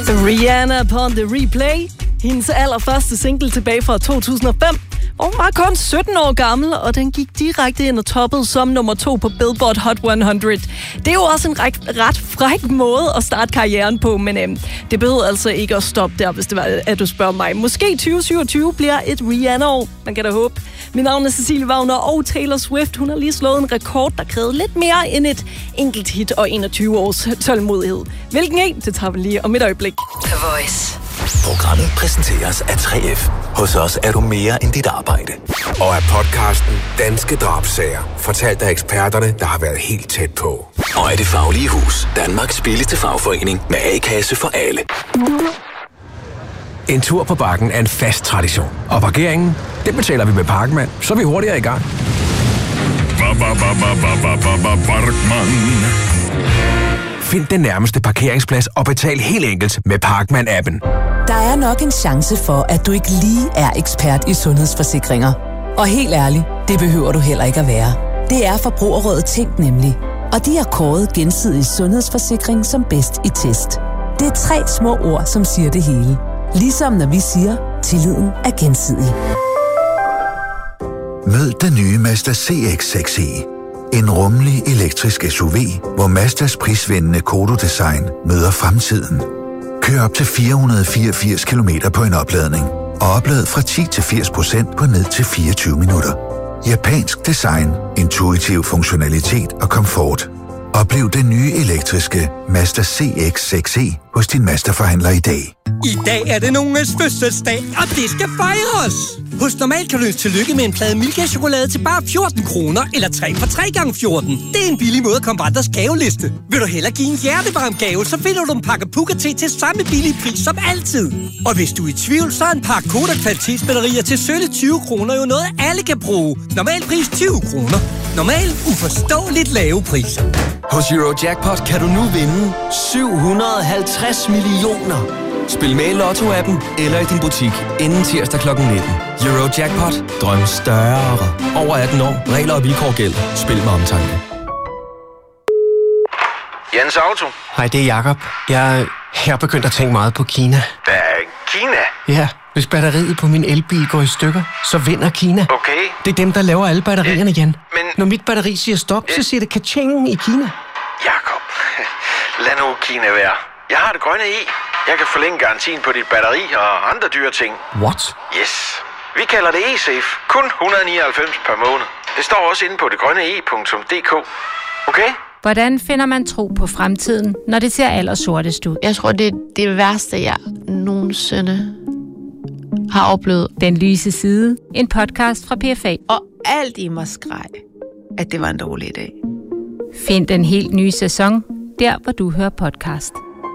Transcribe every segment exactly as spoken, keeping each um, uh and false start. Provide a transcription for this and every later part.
Rihanna på The Replay. Hendes allerførste single tilbage fra to tusind og fem. Og hun var kun sytten år gammel, og den gik direkte ind og toppede som nummer to på Billboard Hot hundrede. Det er jo også en ret, ret fræk måde at starte karrieren på, men øhm, det behøver altså ikke at stoppe der, hvis det var, at du spørger mig. Måske tyve syvogtyve bliver et Rihanna-år, man kan da håbe. Mit navn er Cecilie Wagner, og Taylor Swift, hun har lige slået en rekord, der krævede lidt mere end et enkelt hit og enogtyve års tålmodighed. Hvilken en? Det tager vi lige om et øjeblik. The Voice. Programmet præsenteres af tre F. Hos os er du mere end dit arbejde. Og af podcasten Danske Drabsager, fortalt af eksperterne, der har været helt tæt på. Og af Det Faglige Hus, Danmarks billigste fagforening med A-kasse for alle. En tur på Bakken er en fast tradition. Og parkeringen, det betaler vi med Parkmand, så er vi hurtigere i gang. Parkmand. Find den nærmeste parkeringsplads og betal helt enkelt med Parkmand-appen. Der er nok en chance for, at du ikke lige er ekspert i sundhedsforsikringer. Og helt ærligt, det behøver du heller ikke at være. Det er Forbrugerrådet Tænk nemlig. Og de har kåret Gensidig Sundhedsforsikring som bedst i test. Det er tre små ord, som siger det hele. Ligesom når vi siger, tilliden er gensidig. Mød den nye Mazda C X seks e. En rummelig elektrisk S U V, hvor Mazdas prisvindende Kodo-design møder fremtiden. Kør op til fire hundrede fireogfirs kilometer på en opladning, og oplad fra ti til firs procent på ned til fireogtyve minutter. Japansk design, intuitiv funktionalitet og komfort. Oplev den nye elektriske Mazda C X seks e hos din Mazda-forhandler i dag. I dag er det nogens fødselsdag, og det skal fejres! Hos Normal kan du ønske tillykke med en plade Milka-chokolade til bare fjorten kroner, eller tre for tre gange fjorten. Det er en billig måde at komme på andres gaveliste. Vil du hellere give en hjertevarm gave, så finder du en pakke Puka-te til samme billige pris som altid. Og hvis du er i tvivl, så er en pakke Koda-kvalitetsbatterier til sølle tyve kroner jo noget, alle kan bruge. Normal pris tyve kroner. Normal uforståeligt lave priser. Hos Eurojackpot kan du nu vinde syv hundrede og halvtreds millioner. Spil med i Lotto-appen eller i din butik inden tirsdag klokken nitten. Eurojackpot. Drøm større. Over atten år. Regler og vilkår gælder. Spil med omtanke. Jens Auto. Hej, det er Jakob. Jeg, jeg er begyndt at tænke meget på Kina. Hvad er Kina? Ja, hvis batteriet på min elbil går i stykker, så vinder Kina. Okay. Det er dem, der laver alle batterierne, Jan. Men... Når mit batteri siger stop, så siger det ka-ching i Kina. Jakob, lad nu Kina være. Jeg har det grønne i. Jeg kan forlænge garantien på dit batteri og andre dyre ting. What? Yes. Vi kalder det eSafe. Kun et hundrede og nioghalvfems per måned. Det står også inde på det grønne e punktum d k. Okay? Hvordan finder man tro på fremtiden, når det ser allersortest ud? Jeg tror, det er det værste, jeg nogensinde har oplevet. Den lyse side. En podcast fra P F A. Og alt i mig skreg, at det var en dårlig idé. Find den helt nye sæson, der hvor du hører podcast.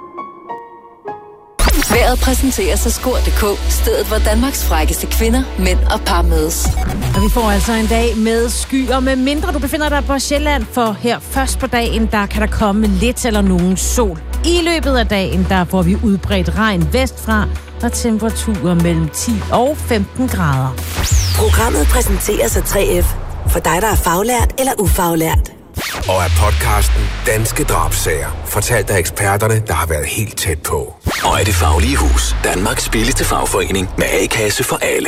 Vejret præsenteres af Skor punktum d k, stedet hvor Danmarks frækkeste kvinder, mænd og par mødes. Og vi får altså en dag med skyer, med mindre du befinder dig på Sjælland, for her først på dagen, der kan der komme lidt eller nogen sol. I løbet af dagen, der får vi udbredt regn vestfra, og temperaturer mellem ti og femten grader. Programmet præsenteres af tre F, for dig der er faglært eller ufaglært. Og af podcasten Danske Drabsager, fortalt af eksperterne, der har været helt tæt på. Og af Det Faglige Hus, Danmarks billigste fagforening med A-kasse for alle.